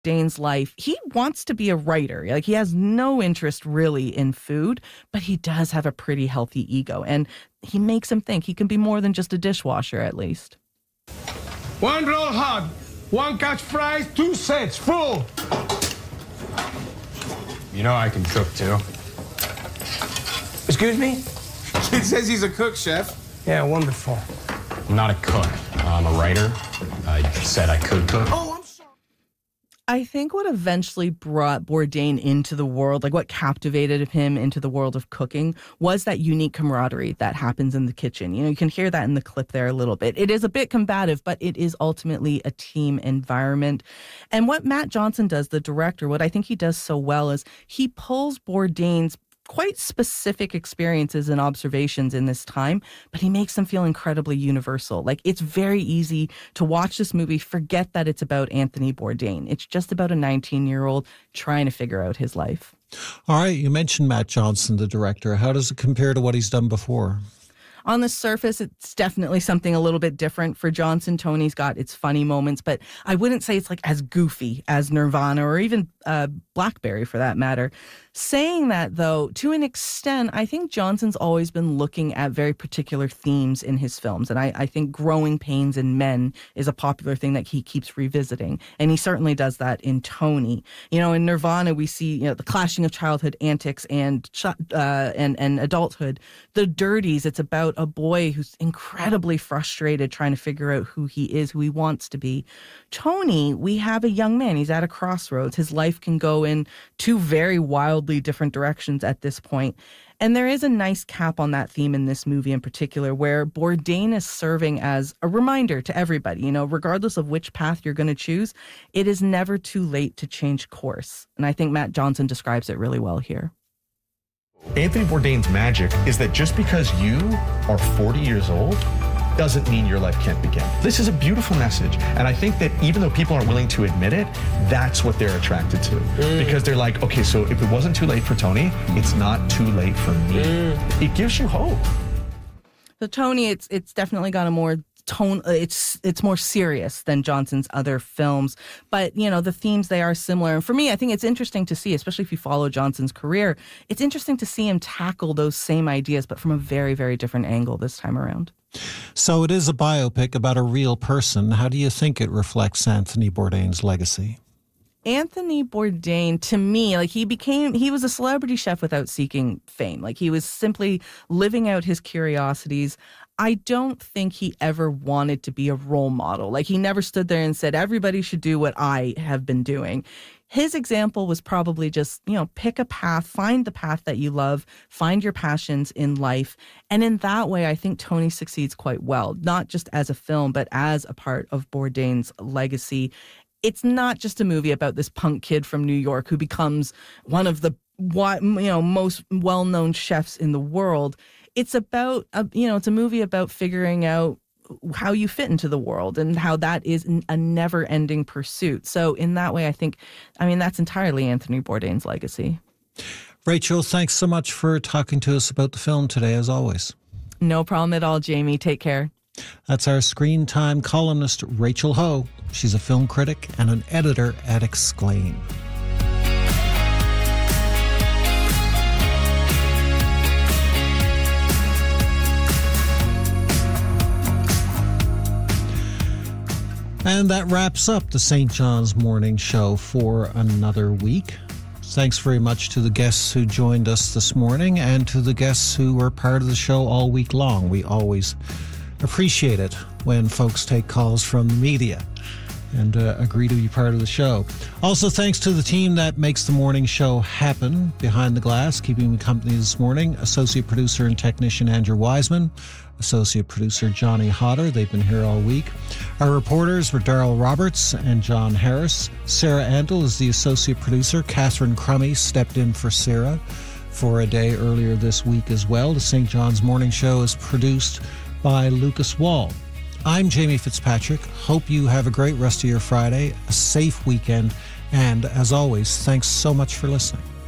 Bourdain's life, he wants to be a writer. Like, he has no interest really in food, but he does have a pretty healthy ego. And he makes him think he can be more than just a dishwasher, at least. 1 roll hot, 1 catch fries, 2 sets, full. You know I can cook, too. Excuse me? It says he's a cook, chef. Yeah, wonderful. I'm not a cook. I'm a writer. I said I could cook. Oh, I'm sorry. I think what eventually brought Bourdain into the world, like what captivated him into the world of cooking, was that unique camaraderie that happens in the kitchen. You know, you can hear that in the clip there a little bit. It is a bit combative, but it is ultimately a team environment. And what Matt Johnson does, the director, what I think he does so well is he pulls Bourdain's quite specific experiences and observations in this time, but he makes them feel incredibly universal. Like, it's very easy to watch this movie, forget that it's about Anthony Bourdain. It's just about a 19-year-old trying to figure out his life. All right, you mentioned Matt Johnson, the director. How does it compare to what he's done before? On the surface, it's definitely something a little bit different for Johnson. Tony's got its funny moments, but I wouldn't say it's like as goofy as Nirvana or even Blackberry for that matter. Saying that, though, to an extent, I think Johnson's always been looking at very particular themes in his films. And I think growing pains in men is a popular thing that he keeps revisiting. And he certainly does that in Tony. You know, in Nirvana, we see, you know, the clashing of childhood antics and adulthood. The Dirties, it's about a boy who's incredibly frustrated trying to figure out who he is, who he wants to be. Tony, we have a young man. He's at a crossroads. His life can go in two very wildly different directions at this point. And there is a nice cap on that theme in this movie in particular, where Bourdain is serving as a reminder to everybody, you know, regardless of which path you're going to choose, it is never too late to change course. And I think Matt Johnson describes it really well here. Anthony Bourdain's magic is that just because you are 40 years old doesn't mean your life can't begin. This is a beautiful message. And I think that even though people aren't willing to admit it, that's what they're attracted to. Because they're like, okay, so if it wasn't too late for Tony, it's not too late for me. It gives you hope. So Tony, it's definitely got a more tone. It's more serious than Johnson's other films, but you know, the themes, they are similar. And for me, I think it's interesting to see, especially if you follow Johnson's career, it's interesting to see him tackle those same ideas, but from a very, very different angle this time around. So it is a biopic about a real person. How do you think it reflects Anthony Bourdain's legacy? Anthony Bourdain, to me, like he was a celebrity chef without seeking fame. Like, he was simply living out his curiosities. I don't think he ever wanted to be a role model. Like, he never stood there and said, everybody should do what I have been doing. His example was probably just, you know, pick a path, find the path that you love, find your passions in life. And in that way, I think Tony succeeds quite well, not just as a film, but as a part of Bourdain's legacy. It's not just a movie about this punk kid from New York who becomes one of the, you know, most well-known chefs in the world. It's about, it's a movie about figuring out how you fit into the world and how that is a never-ending pursuit. So in that way, that's entirely Anthony Bourdain's legacy. Rachel, thanks so much for talking to us about the film today, as always. No problem at all, Jamie. Take care. That's our Screen Time columnist, Rachel Ho. She's a film critic and an editor at Exclaim. And that wraps up the St. John's Morning Show for another week. Thanks very much to the guests who joined us this morning and to the guests who were part of the show all week long. We always appreciate it when folks take calls from the media and agree to be part of the show. Also, thanks to the team that makes the morning show happen behind the glass, keeping me company this morning. Associate producer and technician Andrew Wiseman, associate producer Johnny Hodder. They've been here all week. Our reporters were Darrell Roberts and John Harris. Sarah Andel is the associate producer. Catherine Crummy stepped in for Sarah for a day earlier this week as well. The St. John's Morning Show is produced by Lucas Wall. I'm Jamie Fitzpatrick. Hope you have a great rest of your Friday, a safe weekend, and as always, thanks so much for listening.